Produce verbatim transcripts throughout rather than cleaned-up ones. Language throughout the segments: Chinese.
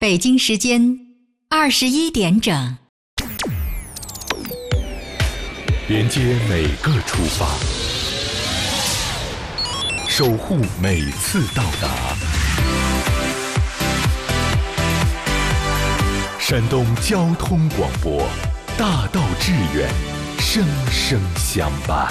北京时间二十一点整， 连接每个出发，守护每次到达。山东交通广播，大道致远，生生相伴。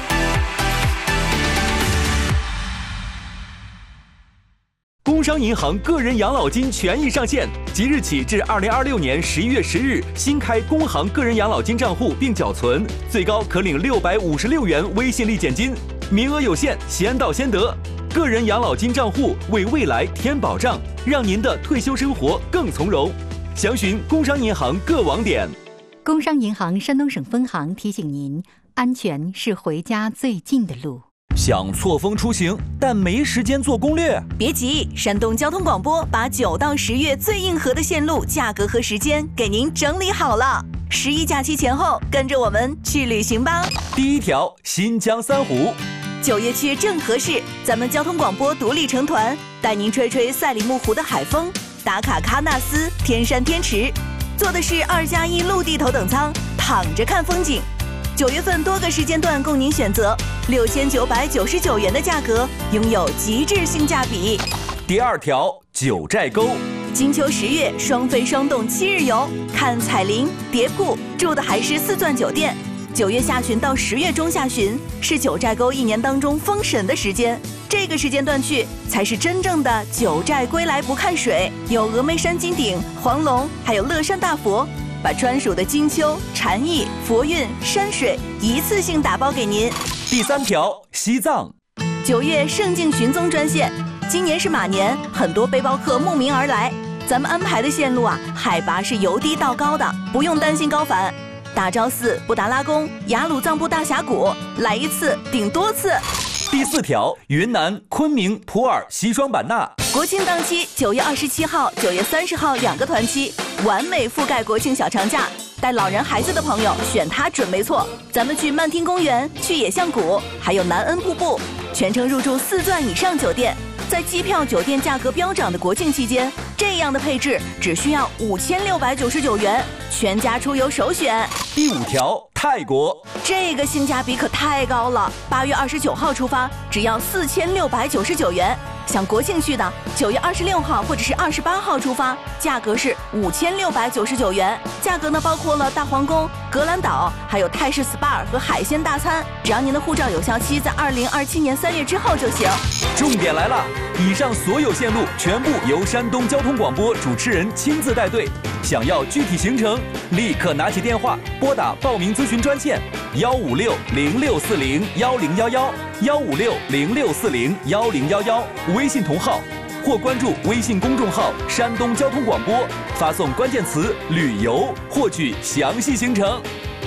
工商银行个人养老金权益上线，即日起至二零二六年十一月十日，新开工行个人养老金账户并缴存，最高可领六百五十六元微信立减金，名额有限，先到先得。个人养老金账户为未来添保障，让您的退休生活更从容。详询工商银行各网点。 工商银行山东省分行提醒您：安全是回家最近的路。 想错峰出行，但没时间做攻略？ 别急，山东交通广播把九到十月最硬核的线路、价格和时间给您整理好了。十一假期前后，跟着我们去旅行吧。 第一条，新疆三湖。 九月去正合适，咱们交通广播独立成团，带您吹吹赛里木湖的海风，打卡喀纳斯、天山天池，坐的是二加一陆地头等舱，躺着看风景。九月份多个时间段供您选择，六千九百九十九元的价格，拥有极致性价比。 第二条，九寨沟。 金秋十月双飞双动七日游，看彩铃、蝶瀑，住的还是四钻酒店。九月下旬到十月中下旬是九寨沟一年当中封神的时间，这个时间段去才是真正的九寨归来不看水，有峨眉山金顶、黄龙，还有乐山大佛。把专属的金秋、禅意、佛韵、山水一次性打包给您。 第三条，西藏。 九月圣境寻踪专线，今年是马年，很多背包客慕名而来。咱们安排的线路啊，海拔是由低到高的，不用担心高反。大昭寺、布达拉宫、雅鲁藏布大峡谷，来一次顶多次。 第四条，云南昆明、普洱、西双版纳。 国庆档期，九月二十七号、九月三十号两个团期，完美覆盖国庆小长假。带老人孩子的朋友选它准没错。咱们去曼听公园，去野象谷，还有南恩瀑布，全程入住四钻以上酒店。在机票、酒店价格飙涨的国庆期间，这样的配置只需要五千六百九十九元，全家出游首选。 第五条，泰国。 这个性价比可太高了，八月二十九号出发，只要四千六百九十九元。想国庆去的，九月二十六号或者是二十八号出发，价格是五千六百九十九元。价格呢包括了大皇宫、格兰岛，还有泰式 S P A 和海鲜大餐。只要您的护照有效期在二零二七年三月之后就行。 重点来了，以上所有线路全部由山东交通广播主持人亲自带队。想要具体行程，立刻拿起电话拨打报名咨询专线幺五六零六四零幺零幺幺幺五六零六四零幺零幺幺，微信同号，或关注微信公众号山东交通广播，发送关键词旅游获取详细行程。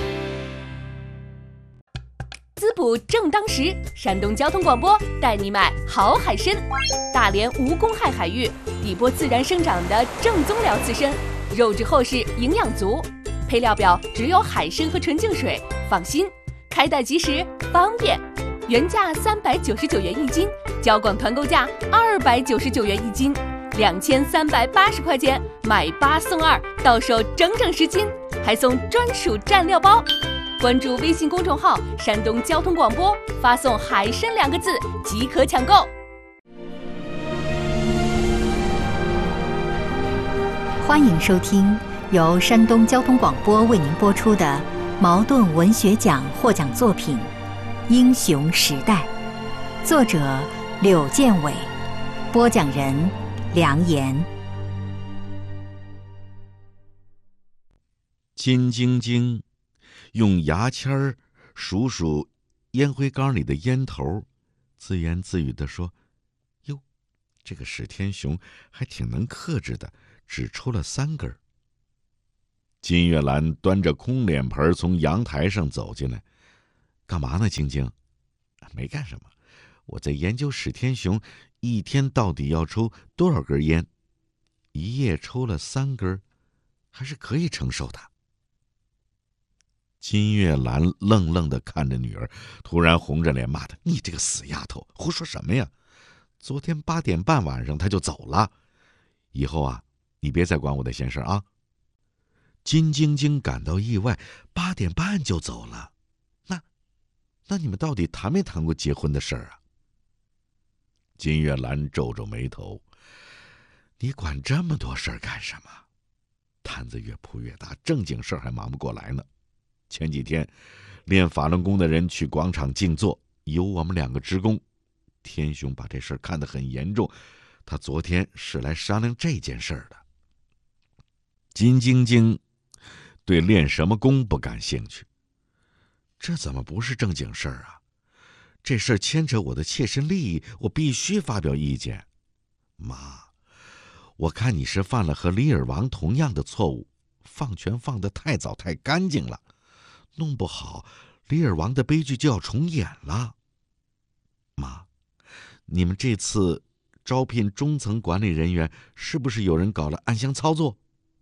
滋补正当时，山东交通广播带你买好海参。大连无公害海域，底波自然生长的正宗辽刺参，肉质厚实，营养足。配料表只有海参和纯净水，放心，开袋即时，方便。原价三百九十九元一斤，交广团购价二百九十九元一斤，两千三百八十块钱买八送二，到手整整十斤，还送专属蘸料包。关注微信公众号山东交通广播，发送海参两个字即可抢购。 欢迎收听由山东交通广播为您播出的茅盾文学奖获奖作品《英雄时代》，作者柳建伟，播讲人梁岩。 金晶晶用牙签儿数数烟灰缸里的烟头，自言自语地说：“哟，这个史天雄还挺能克制的，只抽了三根。”金月兰端着空脸盆从阳台上走进来，“干嘛呢，晶晶？”“没干什么，我在研究史天雄一天到底要抽多少根烟，一夜抽了三根，还是可以承受的。”金月兰愣愣地看着女儿，突然红着脸骂她：“你这个死丫头，胡说什么呀？昨天八点半晚上他就走了，以后啊， 你别再管我的闲事啊。金晶晶感到意外，八点半就走了。那，那你们到底谈没谈过结婚的事儿啊？金月兰皱皱眉头，你管这么多事儿干什么？摊子越铺越大，正经事儿还忙不过来呢。前几天，练法轮功的人去广场静坐，有我们两个职工。天雄把这事儿看得很严重，他昨天是来商量这件事儿的。金晶晶对练什么功不感兴趣，这怎么不是正经事儿啊？这事儿牵扯我的切身利益，我必须发表意见。妈，我看你是犯了和李尔王同样的错误，放权放得太早太干净了，弄不好李尔王的悲剧就要重演了。妈，你们这次招聘中层管理人员，是不是有人搞了暗箱操作？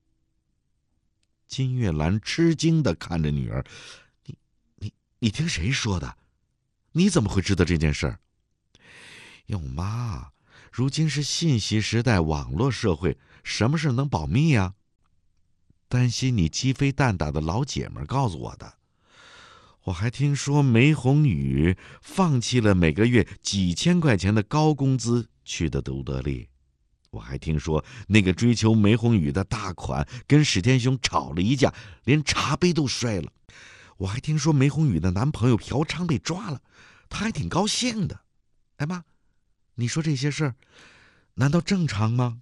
金月兰吃惊地看着女儿，你你你听谁说的？你怎么会知道这件事儿？哟妈，如今是信息时代，网络社会，什么事能保密呀？担心你鸡飞蛋打的老姐们告诉我的。我还听说梅红雨放弃了每个月几千块钱的高工资去的都德利。我还听说那个追求梅红雨的大款跟史天雄吵了一架，连茶杯都摔了。我还听说梅红雨的男朋友嫖娼被抓了，他还挺高兴的。哎妈，你说这些事儿难道正常吗？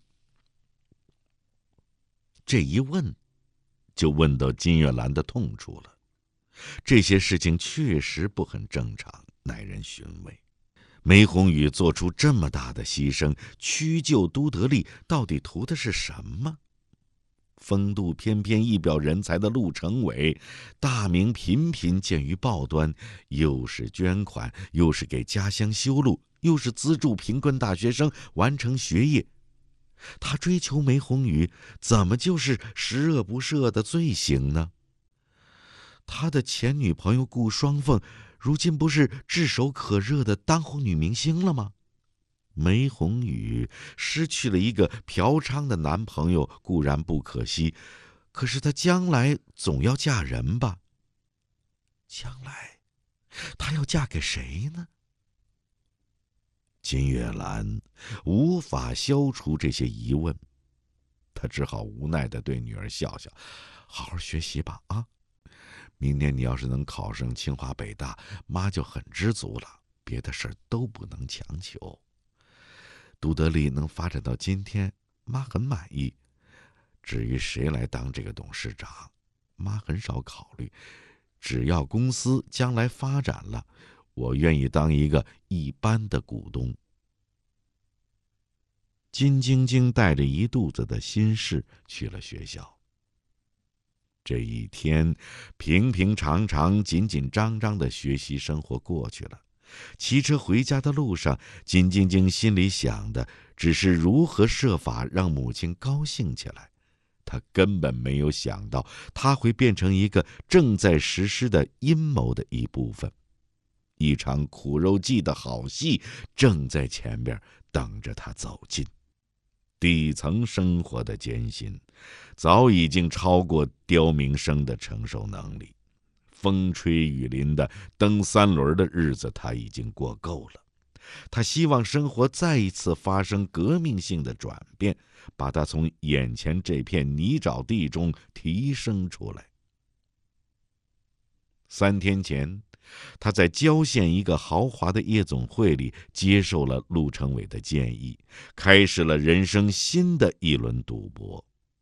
这一问就问到金月兰的痛处了。这些事情确实不很正常，耐人寻味。梅红雨做出这么大的牺牲，屈就都德利，到底图的是什么？风度翩翩、一表人才的陆成伟，大名频频见于报端，又是捐款，又是给家乡修路，又是资助贫困大学生完成学业。他追求梅红雨，怎么就是十恶不赦的罪行呢？他的前女朋友顾双凤，如今不是炙手可热的当红女明星了吗？梅红雨失去了一个嫖娼的男朋友固然不可惜，可是她将来总要嫁人吧？将来她要嫁给谁呢？金月兰无法消除这些疑问，她只好无奈地对女儿笑笑，好好学习吧啊！明年你要是能考上清华北大，妈就很知足了，别的事儿都不能强求。都德利能发展到今天，妈很满意。至于谁来当这个董事长，妈很少考虑，只要公司将来发展了，我愿意当一个一般的股东。金晶晶带着一肚子的心事去了学校。这一天平平常常、紧紧张张的学习生活过去了。骑车回家的路上，金晶晶心里想的只是如何设法让母亲高兴起来。她根本没有想到，她会变成一个正在实施的阴谋的一部分。一场苦肉计的好戏正在前边等着她走进。底层生活的艰辛早已经超过刁民生的承受能力，风吹雨淋的蹬三轮的日子他已经过够了。他希望生活再一次发生革命性的转变，把他从眼前这片泥沼地中提升出来。三天前，他在郊县一个豪华的夜总会里接受了陆成伟的建议，开始了人生新的一轮赌博。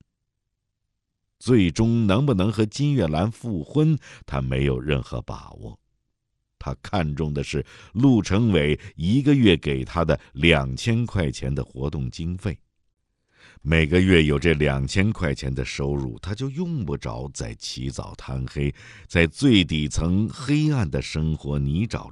最终能不能和金月兰复婚，他没有任何把握。他看重的是陆成伟一个月给他的两千块钱的活动经费。每个月有这两千块钱的收入，他就用不着再起早贪黑，在最底层黑暗的生活泥沼